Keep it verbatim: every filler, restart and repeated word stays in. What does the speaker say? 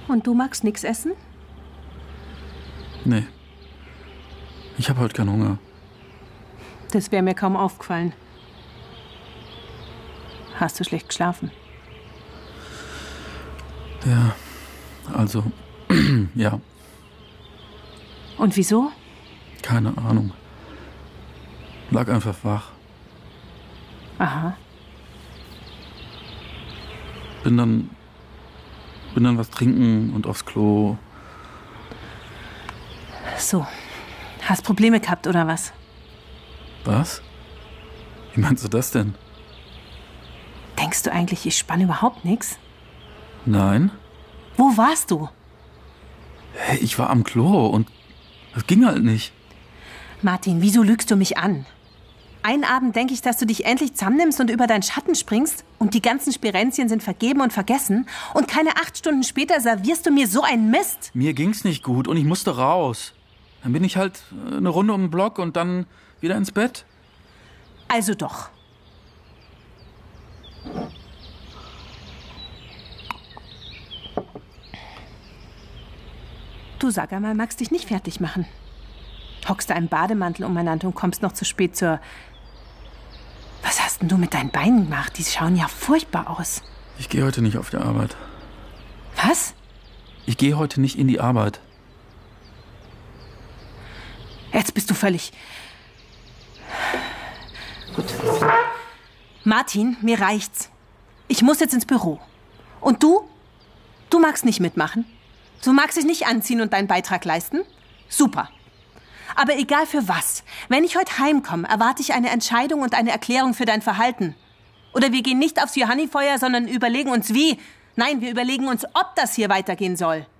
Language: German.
Und du magst nichts essen? Nee. Ich habe heute keinen Hunger. Das wäre mir kaum aufgefallen. Hast du schlecht geschlafen? Ja, also, ja. Und wieso? Keine Ahnung. Lag einfach wach. Aha. Bin dann, bin dann was trinken und aufs Klo. So. Hast Probleme gehabt, oder was? Was? Wie meinst du das denn? Denkst du eigentlich, ich spanne überhaupt nichts? Nein. Wo warst du? Hey, ich war am Klo und das ging halt nicht. Martin, wieso lügst du mich an? Einen Abend denke ich, dass du dich endlich zusammennimmst und über deinen Schatten springst und die ganzen Spirenzien sind vergeben und vergessen und keine acht Stunden später servierst du mir so einen Mist. Mir ging's nicht gut und ich musste raus. Dann bin ich halt eine Runde um den Block und dann wieder ins Bett. Also doch. Du, sag einmal, magst dich nicht fertig machen. Hockst du einen Bademantel umeinander und kommst noch zu spät zur... Was hast denn du mit deinen Beinen gemacht? Die schauen ja furchtbar aus. Ich gehe heute nicht auf die Arbeit. Was? Ich gehe heute nicht in die Arbeit. Jetzt bist du völlig... Gut. Martin, mir reicht's. Ich muss jetzt ins Büro. Und du? Du magst nicht mitmachen? Du magst dich nicht anziehen und deinen Beitrag leisten? Super. Aber egal für was. Wenn ich heute heimkomme, erwarte ich eine Entscheidung und eine Erklärung für dein Verhalten. Oder wir gehen nicht aufs Johannifeuer, sondern überlegen uns wie. Nein, wir überlegen uns, ob das hier weitergehen soll.